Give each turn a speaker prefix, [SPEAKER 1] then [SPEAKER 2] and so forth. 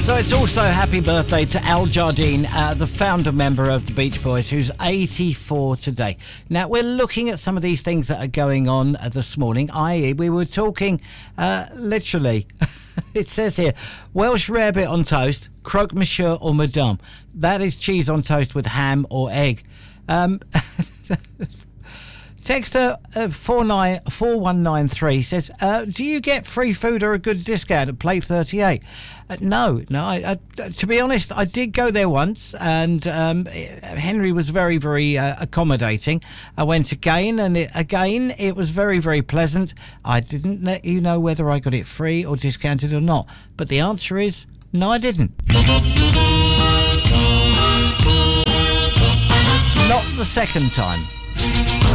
[SPEAKER 1] So it's also happy birthday to Al Jardine, the founder member of the Beach Boys, who's 84 today. Now, we're looking at some of these things that are going on this morning, i.e. we were talking, literally, it says here, Welsh rarebit on toast, croque monsieur or madame. That is cheese on toast with ham or egg. Texter 4193 says, do you get free food or a good discount at Plate 38? No. I, to be honest, I did go there once, and Henry was very, very accommodating. I went again, and it was very, very pleasant. I didn't let you know whether I got it free or discounted or not, but the answer is no, I didn't. Not the second time.